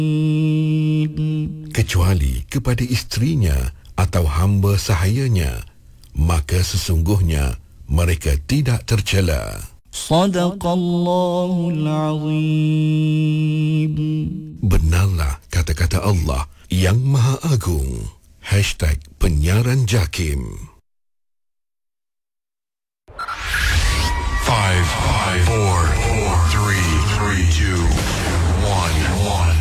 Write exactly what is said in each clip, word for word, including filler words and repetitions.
kecuali kepada isterinya atau hamba sahayanya, maka sesungguhnya mereka tidak tercela. Sadaqallahul Azim. Benarlah kata-kata Allah yang Maha Agung. Hashtag Penyiaran Jakim. Five, five, four, four, three, three, two, one, one.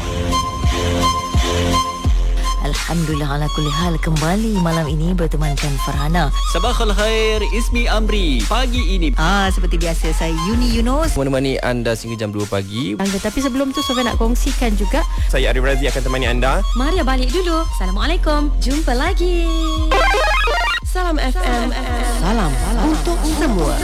Alhamdulillah ala kulli hal, kembali malam ini bertemankan Farhana. Sabahal khair, Ismi Amri. Pagi ini Ah, seperti biasa saya Yuni Yunus menemani anda sehingga jam dua pagi. Anda, tapi sebelum tu Sofia nak kongsikan juga. Saya Arif Razi akan temani anda. Maria balik dulu. Assalamualaikum. Jumpa lagi. Salam F M. Salam, salam untuk semua.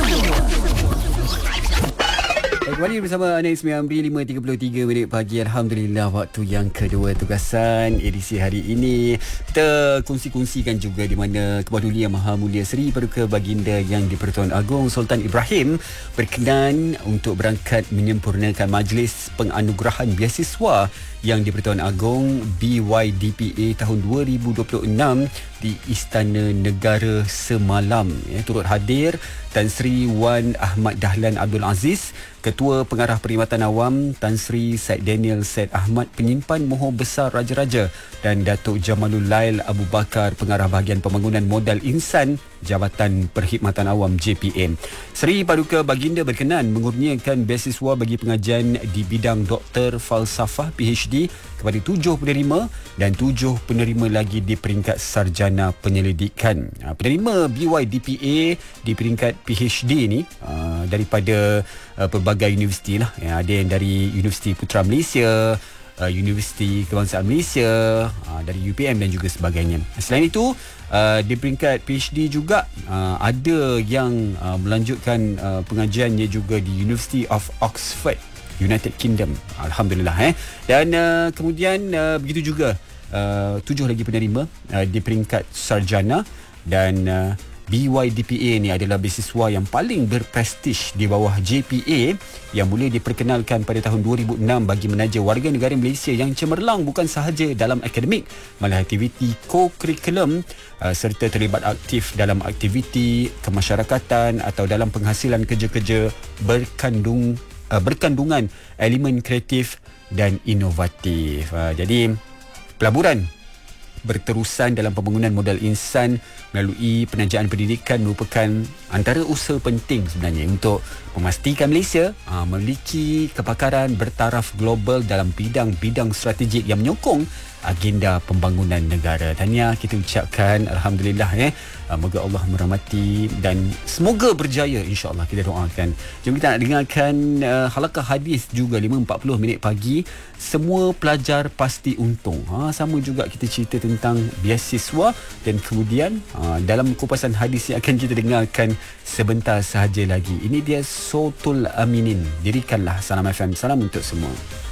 Kembali bersama Ana Ismi Amri, lima tiga puluh tiga minit pagi. Alhamdulillah, waktu yang kedua tugasan edisi hari ini. Kita kongsi-kongsikan juga di mana Kebahaduli Yang Maha Mulia Seri Paduka Baginda Yang di-Pertuan Agong Sultan Ibrahim berkenan untuk berangkat menyempurnakan majlis penganugerahan beasiswa yang di-Pertuan Agong B Y D P A tahun dua ribu dua puluh enam di Istana Negara semalam. Ya, turut hadir Tan Sri Wan Ahmad Dahlan Abdul Aziz, Ketua Pengarah Perkhidmatan Awam, Tan Sri Said Daniel Said Ahmad, Penyimpan Mohor Besar Raja-Raja, dan Datuk Jamalul Lail Abu Bakar, Pengarah Bahagian Pembangunan Modal Insan Jabatan Perkhidmatan Awam J P M. Seri Paduka Baginda berkenan mengurniakan beasiswa bagi pengajian di bidang Doktor Falsafah P H D kepada tujuh penerima dan tujuh penerima lagi di peringkat Sarjana Penyelidikan. Penerima B Y D P A di peringkat P H D ni uh, daripada uh, pelbagai universiti lah. Ya, ada yang dari Universiti Putra Malaysia, uh, Universiti Kebangsaan Malaysia, uh, dari U P M dan juga sebagainya. Selain itu, uh, di peringkat P H D juga uh, ada yang uh, melanjutkan uh, pengajiannya juga di University of Oxford, United Kingdom. Alhamdulillah. Eh. Dan uh, kemudian uh, begitu juga uh, tujuh lagi penerima uh, di peringkat sarjana. Dan uh, B Y D P A ni adalah beasiswa yang paling berprestij di bawah J P A yang mula diperkenalkan pada tahun dua ribu enam bagi menaja warga negara Malaysia yang cemerlang bukan sahaja dalam akademik, malah aktiviti co-curriculum uh, serta terlibat aktif dalam aktiviti kemasyarakatan atau dalam penghasilan kerja-kerja berkandung uh, berkandungan elemen kreatif dan inovatif. Uh, jadi pelaburan berterusan dalam pembangunan modal insan melalui penajaan pendidikan merupakan antara usaha penting sebenarnya untuk memastikan Malaysia aa, memiliki kepakaran bertaraf global dalam bidang-bidang strategik yang menyokong agenda pembangunan negara. Tahniah kita ucapkan, Alhamdulillah. Eh. Moga Allah merahmati dan semoga berjaya, insya-Allah kita doakan. Jom kita nak dengarkan uh, halakah hadis juga lima empat puluh minit pagi. Semua pelajar pasti untung. Ha, sama juga kita cerita tentang beasiswa dan kemudian uh, dalam kupasan hadis yang akan kita dengarkan sebentar sahaja lagi. Ini dia Sautul Aminin. Dirikanlah Salam F M. Salam untuk semua.